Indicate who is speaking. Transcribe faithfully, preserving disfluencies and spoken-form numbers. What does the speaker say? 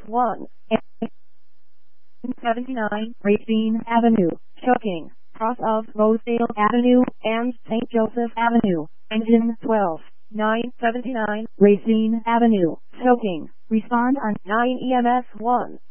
Speaker 1: one. seventy-nine, Racine Avenue, choking, cross of Rosedale Avenue and Saint Joseph Avenue, engine twelve. nine seventy-nine, Racine Avenue, choking, respond on nine E M S one.